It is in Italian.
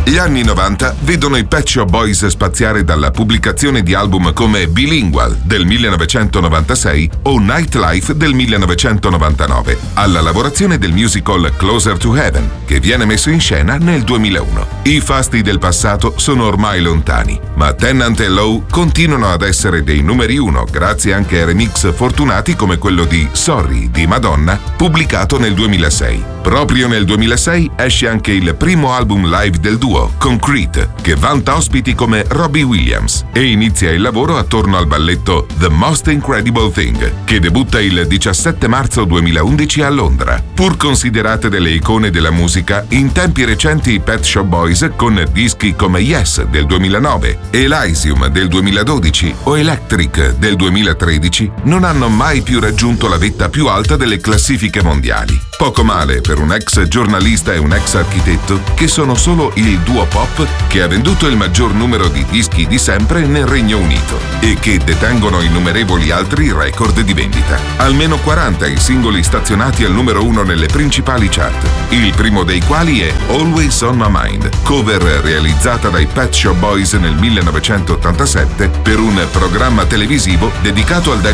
Gli anni 90 vedono i Pet Shop Boys spaziare dalla pubblicazione di album come Bilingual del 1996 o Nightlife del 1999, alla lavorazione del musical Closer to Heaven, che viene messo in scena nel 2001. I fasti del passato sono ormai lontani, ma Tennant e Lowe continuano ad essere dei numeri uno grazie anche a remix fortunati come quello di Sorry di Madonna, pubblicato nel 2006. Proprio nel 2006 esce anche il primo album live del duo, Concrete, che vanta ospiti come Robbie Williams e inizia il lavoro attorno al balletto The Most Incredible Thing, che debutta il 17 marzo 2011 a Londra. Pur considerate delle icone della musica, in tempi recenti i Pet Shop Boys, con dischi come Yes del 2009, Elysium del 2012 o Electric del 2013, non hanno mai più raggiunto la vetta più alta delle classifiche mondiali. Poco male per un ex giornalista e un ex architetto che sono solo il duo pop che ha venduto il maggior numero di dischi di sempre nel Regno Unito e che detengono innumerevoli altri record di vendita. Almeno 40 i singoli stazionati al numero 1 nelle principali chart, il primo dei quali è Always on My Mind, cover realizzata dai Pet Shop Boys nel 1987 per un programma televisivo dedicato al